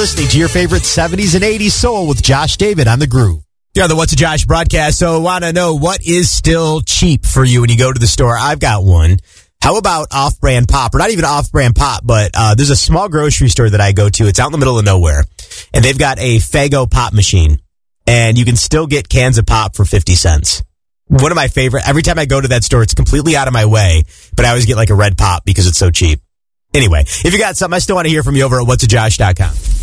listening to your favorite 70s and 80s soul with Josh David on The Groove. Yeah, the What's a Josh broadcast. So I want to know what is still cheap for you when you go to the store. I've got one. How about off-brand pop? Or not even off-brand pop, but there's a small grocery store that I go to. It's out in the middle of nowhere. And they've got a Faygo pop machine. And you can still get cans of pop for 50 cents. One of my favorite. Every time I go to that store, it's completely out of my way. But I always get like a red pop because it's so cheap. Anyway, if you got something, I still want to hear from you over at whatsajosh.com.